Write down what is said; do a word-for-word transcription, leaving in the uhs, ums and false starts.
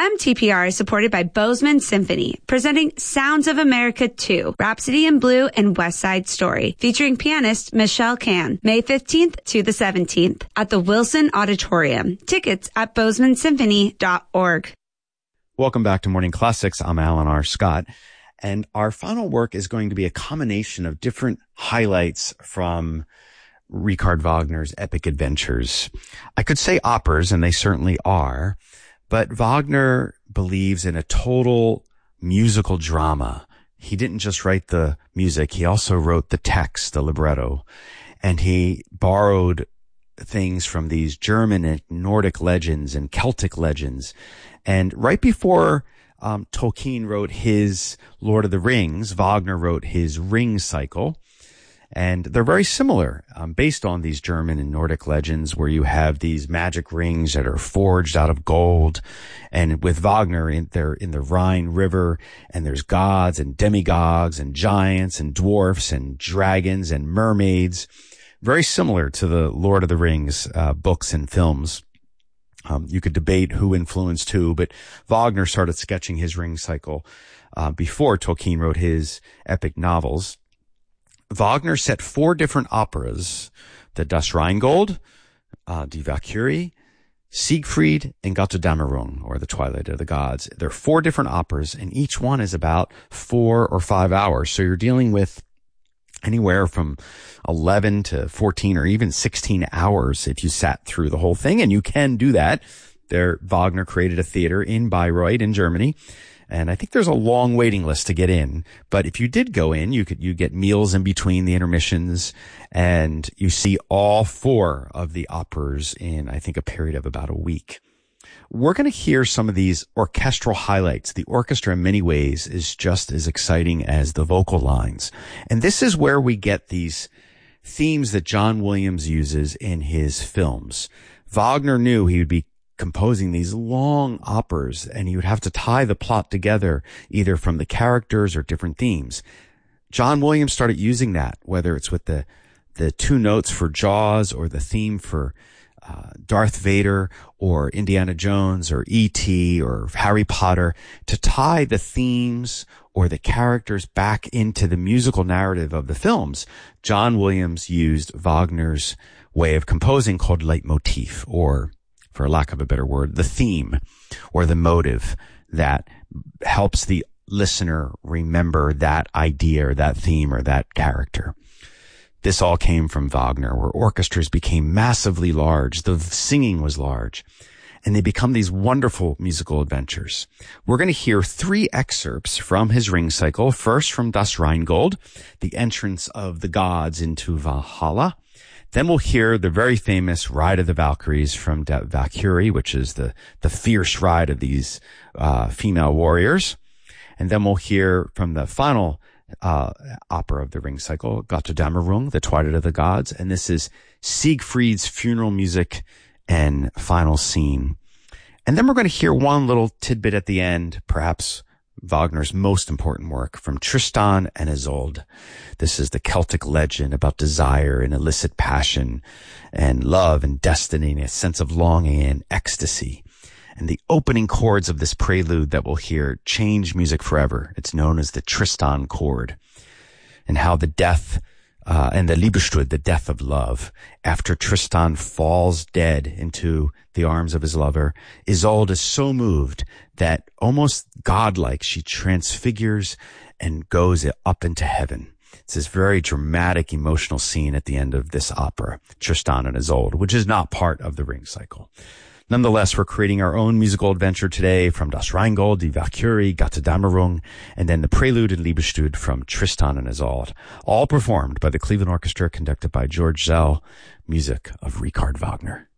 M T P R is supported by Bozeman Symphony, presenting Sounds of America two, Rhapsody in Blue and West Side Story, featuring pianist Michelle Can, May fifteenth to the seventeenth at the Wilson Auditorium. Tickets at bozeman symphony dot org. Welcome back to Morning Classics. I'm Alan R. Scott, and our final work is going to be a combination of different highlights from Richard Wagner's epic adventures. I could say operas, and they certainly are, but Wagner believes in a total musical drama. He didn't just write the music, he also wrote the text, the libretto, and he borrowed things from these German and Nordic legends and Celtic legends. And right before um, Tolkien wrote his Lord of the Rings, Wagner wrote his Ring Cycle. And they're very similar, um, based on these German and Nordic legends where you have these magic rings that are forged out of gold. And with Wagner, in, they're in the Rhine River, and there's gods and demigods and giants and dwarfs and dragons and mermaids. Very similar to the Lord of the Rings uh, books and films. Um, you could debate who influenced who, but Wagner started sketching his Ring Cycle uh, before Tolkien wrote his epic novels. Wagner set four different operas: the Das Rheingold, uh, Die Walküre, Siegfried, and Götterdämmerung, or the Twilight of the Gods. There are four different operas, and each one is about four or five hours. So you're dealing with anywhere from eleven to fourteen or even sixteen hours if you sat through the whole thing. And you can do that. There, Wagner created a theater in Bayreuth in Germany. And I think there's a long waiting list to get in. But if you did go in, you could, you get meals in between the intermissions, and you see all four of the operas in, I think, a period of about a week. We're going to hear some of these orchestral highlights. The orchestra in many ways is just as exciting as the vocal lines. And this is where we get these themes that John Williams uses in his films. Wagner knew he would be composing these long operas, and he would have to tie the plot together either from the characters or different themes. John Williams started using that, whether it's with the, the two notes for Jaws or the theme for Uh, Darth Vader or Indiana Jones or E T or Harry Potter, to tie the themes or the characters back into the musical narrative of the films. John Williams used Wagner's way of composing called leitmotif, or, for lack of a better word, the theme or the motive that helps the listener remember that idea or that theme or that character. This all came from Wagner, where orchestras became massively large. The singing was large, and they become these wonderful musical adventures. We're going to hear three excerpts from his Ring Cycle. First, from Das Rheingold, the entrance of the gods into Valhalla. Then we'll hear the very famous Ride of the Valkyries from Die Walküre, which is the, the fierce ride of these uh, female warriors. And then we'll hear from the final Uh, opera of the Ring Cycle, Götterdämmerung, the Twilight of the Gods, and this is Siegfried's funeral music and final scene. And then we're going to hear one little tidbit at the end, perhaps Wagner's most important work, from Tristan and Isolde. This is the Celtic legend about desire and illicit passion and love and destiny and a sense of longing and ecstasy. And the opening chords of this prelude that we'll hear change music forever. It's known as the Tristan chord. And how the death, uh, and the Liebestod, the death of love, after Tristan falls dead into the arms of his lover, Isolde is so moved that almost godlike, she transfigures and goes up into heaven. It's this very dramatic, emotional scene at the end of this opera, Tristan and Isolde, which is not part of the Ring Cycle. Nonetheless, we're creating our own musical adventure today from Das Rheingold, Die Walküre, Götterdämmerung, and then the Prelude and Liebestod from Tristan and Isolde, all performed by the Cleveland Orchestra, conducted by George Zell, music of Richard Wagner.